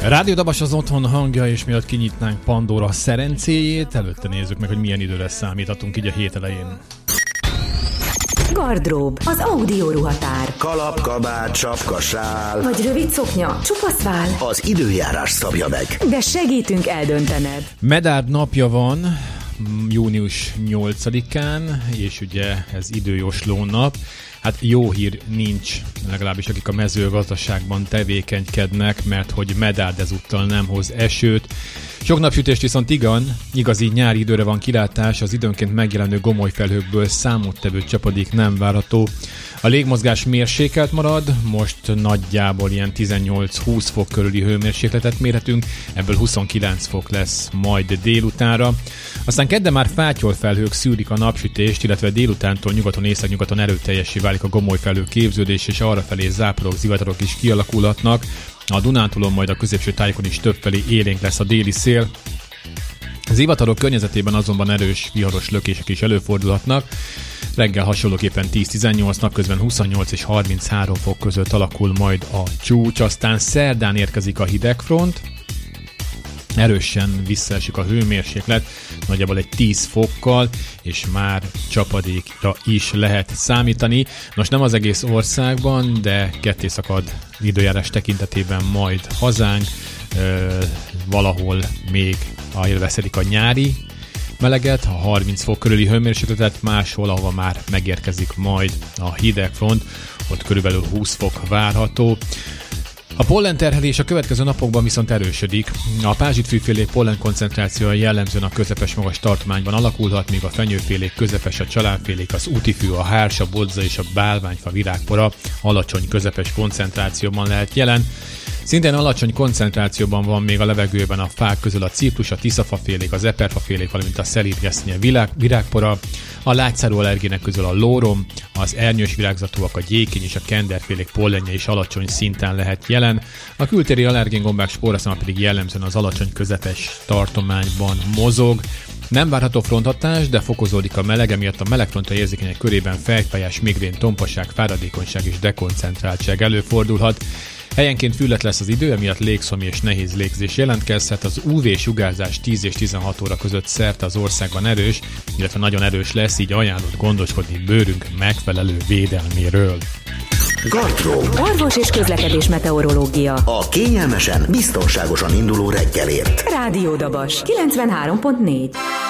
Rádió Dabas az otthon hangja, és miatt kinyitnánk Pandora szerencéjét, előtte nézzük meg, hogy milyen időre számíthatunk így a hét elején. Gardrób, az audio ruhatár. Kalap, kabát, sapka, sál. Vagy rövid szoknya, csupasz vál. Az időjárás szabja meg. De segítünk eldöntened. Medárd napja van, június 8-án, és ugye ez időjósló nap. Hát jó hír nincs, legalábbis akik a mezőgazdaságban tevékenykednek, mert hogy medárd ezúttal nem hoz esőt. Sok napsütést viszont igazi nyári időre van kilátás, az időnként megjelenő gomoly felhőkből számottevő csapadék nem várható. A légmozgás mérsékelt marad, most nagyjából ilyen 18-20 fok körüli hőmérsékletet mérhetünk, ebből 29 fok lesz majd délutánra. Aztán kedden már fátyolfelhők szűrik a napsütést, illetve délutántól nyugaton, északnyugaton erőteljessé válik a gomoly felhő képződés, és arrafelé záporok, zivatarok is kialakulhatnak. A Dunántúlon, majd a középső tájékon is többfelé élénk lesz a déli szél. Az zivatarok környezetében azonban erős, viharos lökések is előfordulhatnak. Reggel hasonlóképpen 10-18, napközben 28 és 33 fok között alakul majd a csúcs, aztán szerdán érkezik a hidegfront. Erősen visszaesik a hőmérséklet, nagyjából egy 10 fokkal, és már csapadékra is lehet számítani. Nos, nem az egész országban, de ketté szakad időjárás tekintetében majd hazánk, valahol még élvezhetik a nyári meleget, a 30 fok körüli hőmérsékletet, máshol, ahova már megérkezik majd a hidegfront, ott körülbelül 20 fok várható. A pollenterhelés a következő napokban viszont erősödik. A pázsitfűfélék pollen koncentrációja jellemzően a közepes magas tartományban alakulhat, míg a fenyőfélék, közepes, a csalánfélék, az útifű, a hárs, a bodza és a bálványfa virágpora alacsony közepes koncentrációban lehet jelen. Szintén alacsony koncentrációban van még a levegőben a fák közül a ciprus, a tiszafafélék, az eperfafélék, valamint a szelídgesztenye virágpora, a lágyszárú allergének közül a lórom, az ernyős virágzatúak, a gyékény és a kenderfélék pollenje is alacsony szinten lehet jelen. A kültéri allergéngombák spóraszama pedig jellemzően az alacsony közepes tartományban mozog. Nem várható fronthatás, de fokozódik a melege, miatt a melegfrontra érzékenyek körében fejfájás, migrén, tompasság, fáradékonyság és dekoncentráltság előfordulhat. Helyenként füllet lesz az idő, emiatt légszomj és nehéz légzés jelentkezhet. Az UV-sugárzás 10 és 16 óra között szerte az országban erős, illetve nagyon erős lesz, így ajánlott gondoskodni bőrünk megfelelő védelméről. Gardrób. Orvos és közlekedés meteorológia. A kényelmesen, biztonságosan induló reggelért. Rádió Dabas 93.4.